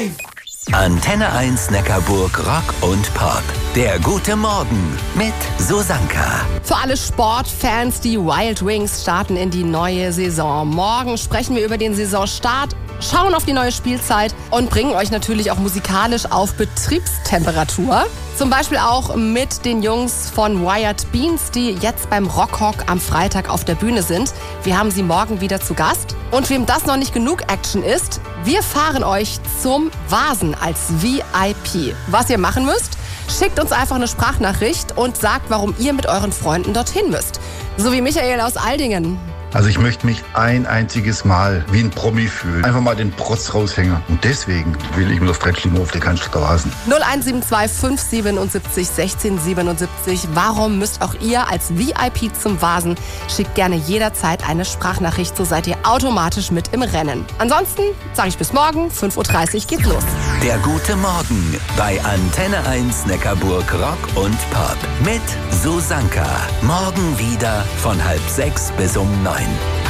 Antenne 1 Neckarburg Rock und Pop. Der gute Morgen mit Susanka. Für alle Sportfans, die Wild Wings starten in die neue Saison. Morgen sprechen wir über den Saisonstart, schauen auf die neue Spielzeit und bringen euch natürlich auch musikalisch auf Betriebstemperatur. Zum Beispiel auch mit den Jungs von Wired Beans, die jetzt beim Rockhawk am Freitag auf der Bühne sind. Wir haben sie morgen wieder zu Gast. Und wem das noch nicht genug Action ist, wir fahren euch zum Vasen als VIP. Was ihr machen müsst? Schickt uns einfach eine Sprachnachricht und sagt, warum ihr mit euren Freunden dorthin müsst. So wie Michael aus Aldingen. Also ich möchte mich ein einziges Mal wie ein Promi fühlen. Einfach mal den Protz raushängen. Und deswegen will ich mit der Frettling auf den Cannstatter Vasen. 0172 577 1677. Warum müsst auch ihr als VIP zum Vasen? Schickt gerne jederzeit eine Sprachnachricht, so seid ihr automatisch mit im Rennen. Ansonsten sage ich bis morgen, 5.30 Uhr geht's los. Der gute Morgen bei Antenne 1 Neckarburg Rock und Pop mit Susanka. Morgen wieder von 5:30 bis um 9.